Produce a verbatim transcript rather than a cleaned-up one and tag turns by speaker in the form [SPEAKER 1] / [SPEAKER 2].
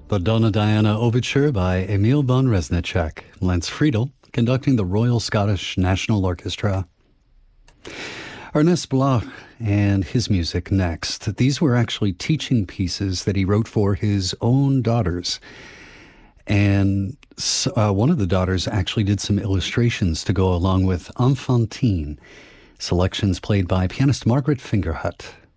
[SPEAKER 1] The Donna Diana Overture by Emil von Reznicek. Lance Friedel conducting the Royal Scottish National Orchestra. Ernest Bloch and his music next. These were actually teaching pieces that he wrote for his own daughters. And uh, one of the daughters actually did some illustrations to go along with Enfantine, selections played by pianist Margaret Fingerhut.